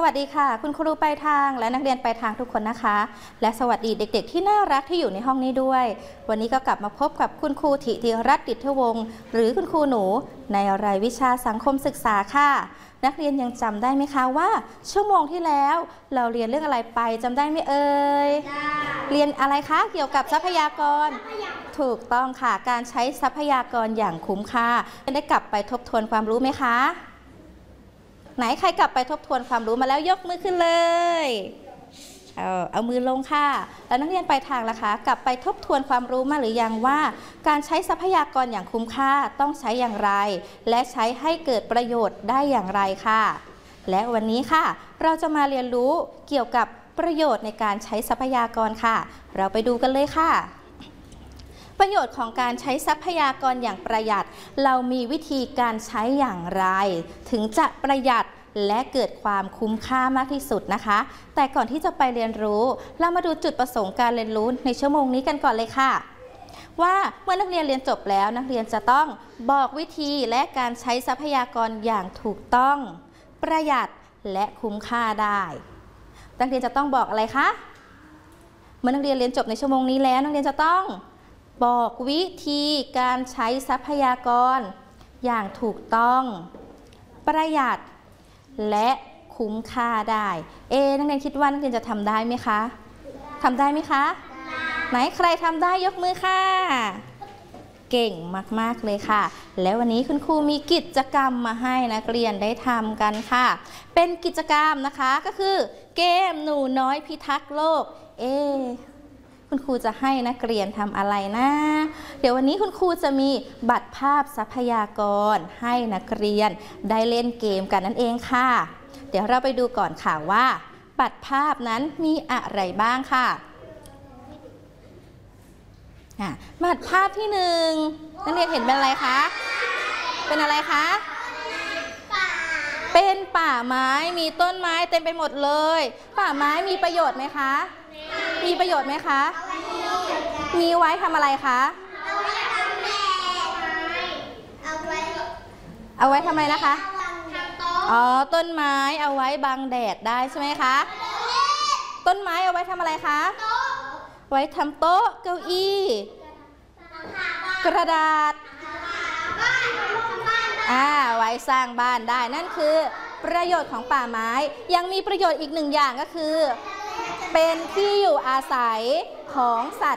วัสดีค่ะคุณครูปลายทางและนักเรียนปลายทางทุกคนนะคะและสวัสดีเด็กๆที่น่ารักที่อยู่ในห้องนี้ด้วยวันนี้ก็กลับมาพบกับคุณครูธิติรัตน์ ดิษฐวงศ์หรือคุณครูหนูในรายวิชาสังคมศึกษาค่ะนักเรียนยังจำได้ไหมคะว่าชั่วโมงที่แล้วเราเรียนเรื่องอะไรไปจำได้ไหมเอ่ยเรียนอะไรคะเกี่ยวกับทรัพยากรถูกต้องค่ะการใช้ทรัพยากรอย่างคุ้มค่าได้กลับไปทบทวนความรู้ไหมคะไหนใครกลับไปทบทวนความรู้มาแล้วยกมือขึ้นเลยเอามือลงค่ะแล้วนักเรียนปลายทางล่ะคะกลับไปทบทวนความรู้มาหรือยังว่าการใช้ทรัพยากรอย่างคุ้มค่าต้องใช้อย่างไรและใช้ให้เกิดประโยชน์ได้อย่างไรค่ะและวันนี้ค่ะเราจะมาเรียนรู้เกี่ยวกับประโยชน์ในการใช้ทรัพยากรค่ะเราไปดูกันเลยค่ะประโยชน์ของการใช้ทรัพยากรอย่างประหยัดเรามีวิธีการใช้อย่างไรถึงจะประหยัดและเกิดความคุ้มค่ามากที่สุดนะคะแต่ก่อนที่จะไปเรียนรู้เรามาดูจุดประสงค์การเรียนรู้ในชั่วโมงนี้กันก่อนเลยค่ะว่าเมื่อนักเรียนเรียนจบแล้วนักเรียนจะต้องบอกวิธีและการใช้ทรัพยากรอย่างถูกต้องประหยัดและคุ้มค่าได้นักเรียนจะต้องบอกอะไรคะเมื่อนักเรียนเรียนจบในชั่วโมงนี้แล้วนักเรียนจะต้องบอกวิธีการใช้ทรัพยากรอย่างถูกต้องประหยัดและคุ้มค่าได้นักเรียนคิดว่านักเรียนจะทำได้ไหมคะทำได้ไหมคะไหนใครทำได้ยกมือค่ะเก่งมากๆเลยค่ะแล้ววันนี้คุณครูมีกิจกรรมมาให้นักเรียนได้ทำกันค่ะเป็นกิจกรรมนะคะก็คือเกมหนูน้อยพิทักษ์โลกคุณครูจะให้นักเรียนทำอะไรนะเดี๋ยววันนี้คุณครูจะมีบัตรภาพทรัพยากรให้นักเรียนได้เล่นเกมกันนั่นเองค่ะเดี๋ยวเราไปดูก่อนค่ะว่าบัตรภาพนั้นมีอะไรบ้างค่ะบัตรภาพที่1นักเรียนเห็นเป็นอะไรคะเป็นอะไรคะเป็นป่าไม้มีต้นไม้เต็มไปหมดเลยป่าไม้มีประโยชน์ไหมคะมีประโยชน์ไหมคะมีไว้ทำอะไรคะเอาไว้ทำไมนะคะต้นไม้เอาไว้บังแดดได้ใช่ไหมคะต้นไม้เอาไว้ทำอะไรคะไว้ทำโต๊ะเก้าอี้กระดาษไว้สร้างบ้านได้นั่นคือประโยชน์ของป่าไม้ยังมีประโยชน์อีก1อย่างก็คือเป็นที่อยู่อาศัยของสัตว์